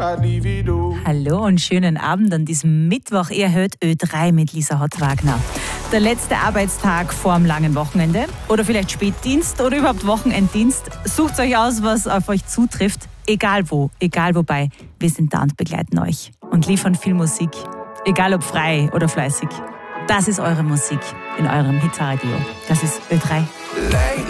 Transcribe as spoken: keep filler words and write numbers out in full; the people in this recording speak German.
Hallo und schönen Abend an diesem Mittwoch. Ihr hört Ö drei mit Lisa Hott-Wagner. Der letzte Arbeitstag vorm langen Wochenende oder vielleicht Spätdienst oder überhaupt Wochenenddienst. Sucht euch aus, was auf euch zutrifft. Egal wo, egal wobei. Wir sind da und begleiten euch und liefern viel Musik. Egal ob frei oder fleißig. Das ist eure Musik in eurem Hitradio. Das ist Ö drei. Lately